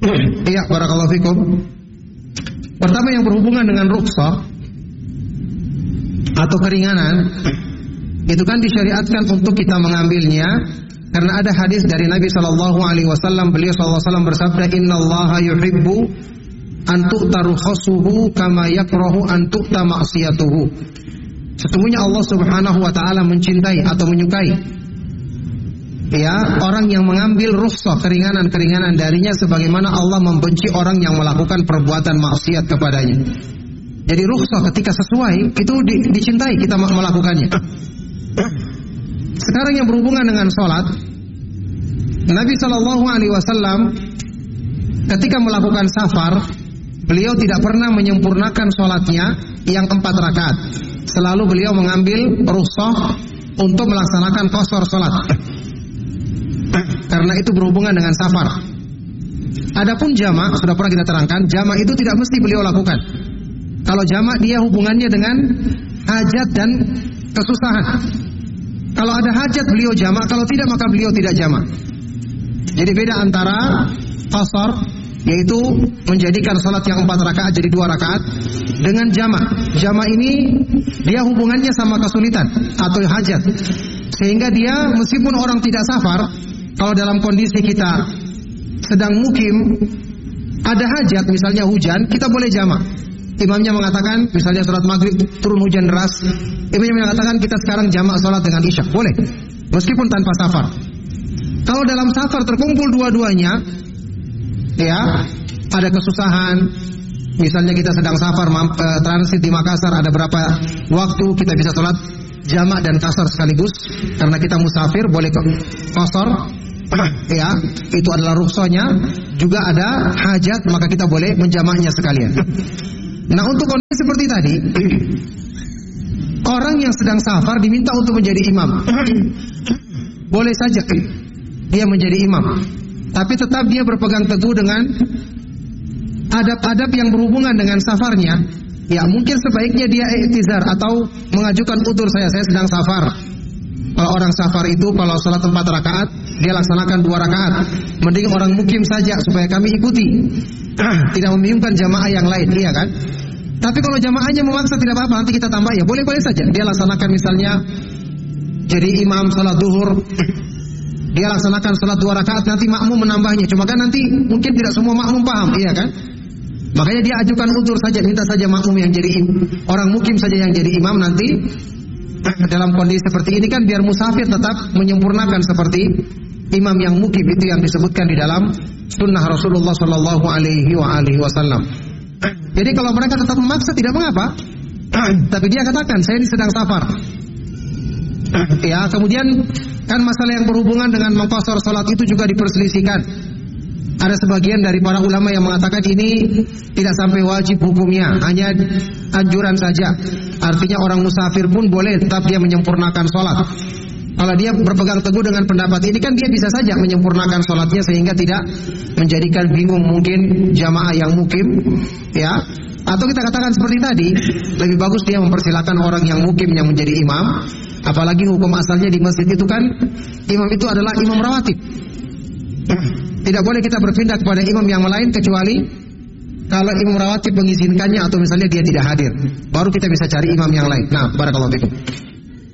Iya, barakallahu fikum. Pertama yang berhubungan dengan rukhsah atau keringanan, itu kan disyariatkan untuk kita mengambilnya karena ada hadis dari Nabi sallallahu alaihi wasallam. Beliau sallallahu alaihi wasallam bersabda, "Innallaha yuhibbu an tu'ta rukhsatuhu kama yakrahu an tu'ta ma'siyatuhu." Sesungguhnya Allah Subhanahu wa taala mencintai atau menyukai orang yang mengambil rukhsah, keringanan-keringanan darinya, sebagaimana Allah membenci orang yang melakukan perbuatan maksiat kepadanya. Jadi rukhsah ketika sesuai itu dicintai kita melakukannya. Sekarang yang berhubungan dengan sholat, Nabi Shallallahu Alaihi Wasallam ketika melakukan safar, beliau tidak pernah menyempurnakan sholatnya yang 4 rakaat. Selalu beliau mengambil rukhsah untuk melaksanakan qasar sholat, karena itu berhubungan dengan safar. Adapun jamak, sudah pernah kita terangkan, jamak itu tidak mesti beliau lakukan. Kalau jamak dia hubungannya dengan hajat dan kesusahan. Kalau ada hajat beliau jamak, kalau tidak maka beliau tidak jamak. Jadi beda antara qasar, yaitu menjadikan salat yang 4 rakaat jadi 2 rakaat, dengan jamak. Jamak ini dia hubungannya sama kesulitan atau hajat, sehingga dia meskipun orang tidak safar, kalau dalam kondisi kita sedang mukim, ada hajat misalnya hujan, kita boleh jamak. Imamnya mengatakan, misalnya sholat maghrib turun hujan deras, imamnya mengatakan kita sekarang jamak sholat dengan isya, boleh, meskipun tanpa safar. Kalau dalam safar terkumpul dua-duanya, ya, ada kesusahan, misalnya kita sedang safar transit di Makassar, ada berapa waktu kita bisa sholat jamak dan qasar sekaligus, karena kita musafir boleh qasar, ya, itu adalah rukhsahnya. Juga ada hajat, maka kita boleh menjamaknya sekalian. Nah, untuk kondisi seperti tadi, orang yang sedang safar diminta untuk menjadi imam. Boleh saja dia menjadi imam, tapi tetap dia berpegang teguh dengan adab-adab yang berhubungan dengan safarnya. Ya, mungkin sebaiknya dia i'tizar atau mengajukan udzur, saya sedang safar. Kalau orang safar itu kalau salat 4 rakaat, dia laksanakan 2 rakaat. Mending orang mukim saja supaya kami ikuti. Tidak membingungkan jamaah yang lain, iya kan? Tapi kalau jamaahnya memaksa tidak apa-apa, nanti kita tambah, ya boleh-boleh saja. Dia laksanakan misalnya jadi imam salat zuhur, dia laksanakan salat 2 rakaat, nanti makmum menambahnya. Cuma kan nanti mungkin tidak semua makmum paham, iya kan? Makanya dia ajukan udzur saja, minta saja makmum yang jadi orang mukim saja yang jadi imam nanti. Dalam kondisi seperti ini kan biar musafir tetap menyempurnakan seperti imam yang mukim, itu yang disebutkan di dalam sunnah Rasulullah Sallallahu Alaihi Wasallam. Jadi kalau mereka tetap memaksa tidak mengapa, tapi dia katakan saya ini sedang safar. Ya, kemudian kan masalah yang berhubungan dengan mengqasar salat itu juga diperselisihkan. Ada sebagian dari para ulama yang mengatakan ini tidak sampai wajib hukumnya, hanya anjuran saja. Artinya orang musafir pun boleh tetap dia menyempurnakan salat. Kalau dia berpegang teguh dengan pendapat ini kan dia bisa saja menyempurnakan salatnya sehingga tidak menjadikan bingung mungkin jamaah yang mukim, ya. Atau kita katakan seperti tadi, lebih bagus dia mempersilakan orang yang mukim yang menjadi imam. Apalagi hukum asalnya di masjid itu kan imam itu adalah imam rawatib. Tidak boleh kita berpindah kepada imam yang lain kecuali kalau imam rawatib mengizinkannya atau misalnya dia tidak hadir. Baru kita bisa cari imam yang lain. Nah, barakallahu fikum.